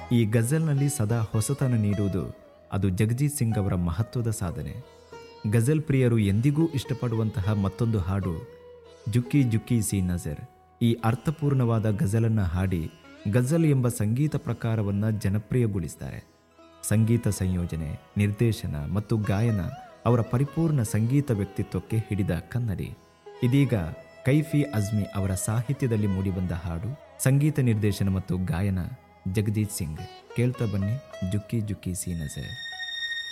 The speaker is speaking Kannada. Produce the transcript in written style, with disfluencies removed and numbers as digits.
ಈ ಗಜಲ್ನಲ್ಲಿ ಸದಾ ಹೊಸತನ ನೀಡುವುದು ಅದು ಜಗಜೀತ್ ಸಿಂಗ್ ಅವರ ಮಹತ್ವದ ಸಾಧನೆ. ಗಜಲ್ ಪ್ರಿಯರು ಎಂದಿಗೂ ಇಷ್ಟಪಡುವಂತಹ ಮತ್ತೊಂದು ಹಾಡು ಜುಕ್ಕಿ ಜುಕ್ಕಿ ಸಿ ನಜರ್. ಈ ಅರ್ಥಪೂರ್ಣವಾದ ಗಜಲನ್ನು ಹಾಡಿ ಗಜಲ್ ಎಂಬ ಸಂಗೀತ ಪ್ರಕಾರವನ್ನು ಜನಪ್ರಿಯಗೊಳಿಸ್ತಾರೆ. ಸಂಗೀತ ಸಂಯೋಜನೆ, ನಿರ್ದೇಶನ ಮತ್ತು ಗಾಯನ ಅವರ ಪರಿಪೂರ್ಣ ಸಂಗೀತ ವ್ಯಕ್ತಿತ್ವಕ್ಕೆ ಹಿಡಿದ ಕನ್ನಡಿ. ಇದೀಗ ಕೈಫಿ ಅಜ್ಮಿ ಅವರ ಸಾಹಿತ್ಯದಲ್ಲಿ ಮೂಡಿಬಂದ ಹಾಡು, ಸಂಗೀತ ನಿರ್ದೇಶನ ಮತ್ತು ಗಾಯನ ಜಗಜೀತ್ ಸಿಂಗ್. ಕೇಳ್ತಾ ಬನ್ನಿ ಜುಕ್ಕಿ ಜುಕ್ಕಿ ಸಿ ನಜರ್.